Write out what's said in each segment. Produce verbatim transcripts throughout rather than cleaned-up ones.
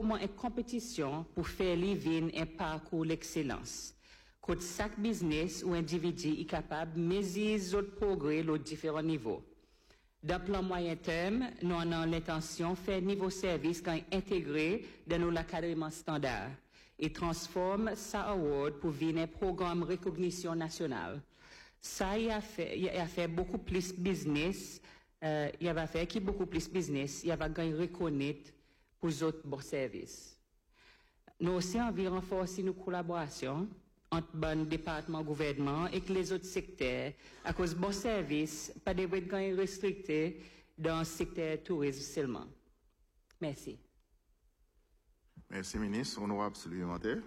développement et compétition pour faire vivre un parcours l'excellence. Que chaque business ou individu est capable de mesurer le progrès aux différents niveaux. Dans le plan moyen terme, nous avons l'intention de faire niveau service quand intégré dans nos encadrements standards et transforme ça award pour venir un programme de recognition nationale. Ça, il a fait, il a fait beaucoup plus business, euh, il va faire qui beaucoup plus business, il va gagner reconnaître pour les autres bons services. Nous aussi envie renforcer nos collaborations entre le département gouvernement et les autres secteurs à cause de bons services, pas de gagner restrictés dans le secteur tourisme seulement. Merci. Merci, ministre. Honorable supplémentaire.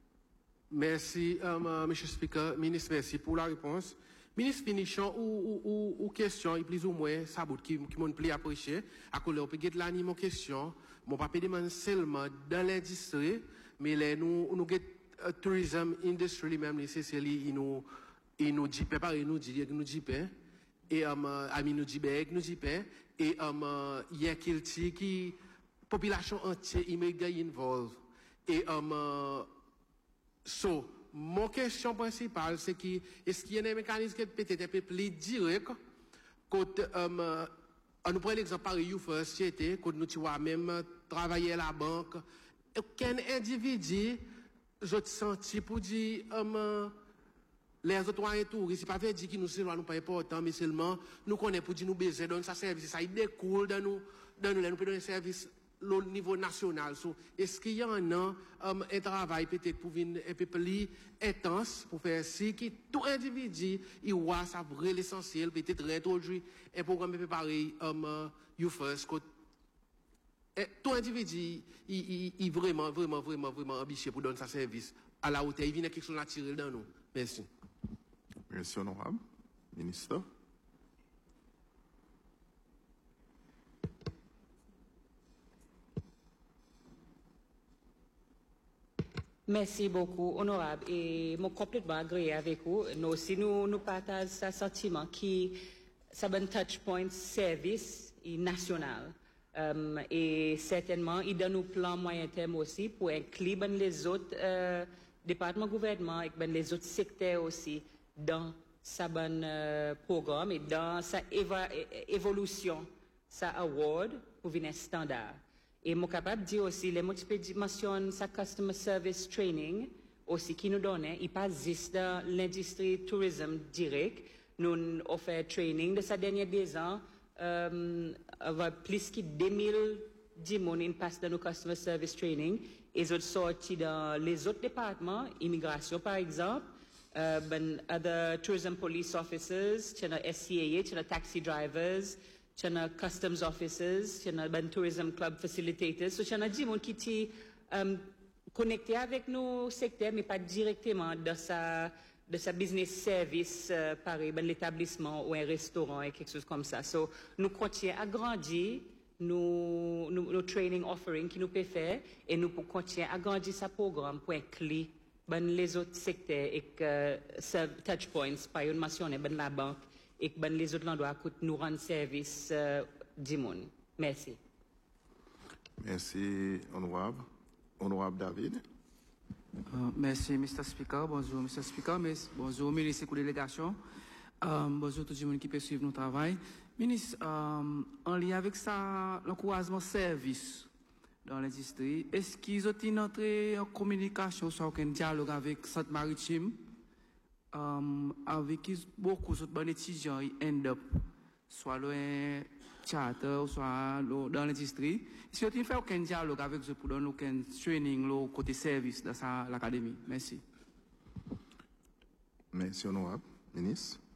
Merci, um, Monsieur Speaker. Ministre, merci pour la réponse. Ministre, finissons ou, ou, ou, ou question, et plus ou moins, ça bout qui, qui m'ont pli apprécié. À cause de la, on peut get là, mon question. Mon pas demande seulement dans l'industrie, mais les, nous, nous get, uh, tourism industry, même, nécessairement, il nous, il nous dit, préparez nous dit, nous dit, et, um, ami nous dit, nous dit, et, um, il y a quelqu'un qui, population entière, immédiatement involved. Et, um, so, mon question principale, c'est que, est-ce qu'il y a un mécanisme qui peut être un peu plus direct, quand, um, on nous prend l'exemple par You First, c'était, quand nous, tu vois, même, travailler à la banque, aucun individu, je te senti pour dire, um, les autres moyens touristes, c'est pas fait dire que nous, c'est nous pas important, mais seulement, nous connaissons pour dire nous besoin de ça service, ça, il découle dans nous, dans nous, nous pouvons donner service, au niveau national. So, est-ce qu'il y en a um, un travail peut-être pour venir un peu plus intense pour faire si que tout individu il voit ça vrai l'essentiel peut-être réintroduire un programme un peu pareil um, uh, You First que et tout individu il, il, il vraiment vraiment vraiment vraiment ambitieux pour donner sa service à la hauteur il vient quelque chose naturel dans nous. Merci. Merci honorable ministre. Merci beaucoup, honorable. Et moi, complètement agréé avec vous. Nous aussi, nous, nous partageons ce sentiment qui, ça un touch point service national. Um, et certainement, il donne nous plan moyen terme aussi pour inclure ben, les autres euh, départements gouvernement et ben, les autres secteurs aussi dans ce bon euh, programme et dans sa éva évolution, sa award pour venir standard. Et moi capable de dire aussi, les multiples mentionne sa customer service training aussi qui nous donne, il pas juste dans l'industrie tourisme direct, nous offrons training de sa dernière deux ans, euh, plus que deux mille dix personnes passent dans nos customer service training, et ils ont sorti dans les autres départements, immigration par exemple, euh, ben, other tourism police officers, S C A A, taxi drivers, chana customs officers, chana ban tourism club facilitators, so chana dit mon qui ti um, connecté avec nos secteurs mais pas directement dans sa de sa business service euh, par ben l'établissement ou un restaurant et quelque chose comme ça. So nous continuons à grandir nos nos, nos training offering qui nous peut faire et nous pour continuer à grandir sa programme pour inclure ben les autres secteurs et que uh, touch points par une mentionné ben la banque et que ben les autres endroits nous rendent service euh, du monde. Merci. Merci, honorable. Honorable David. Uh, merci, mister Speaker. Bonjour, mister Speaker. Bonjour, ministre de la délégation. Um, bonjour tout le monde qui peut suivre notre travail. Ministre, um, en lien avec ça, l'encouragement service dans l'industrie, est-ce qu'ils ont une entrée en communication, soit aucun dialogue avec Sainte-Maritime? Um, avec beaucoup de étudiants qui end up soit loin charter soit dans l'industrie. Si on ne fait aucun dialogue avec eux pour donner aucun training le côté service dans l'académie. Merci. Merci honorable ministre.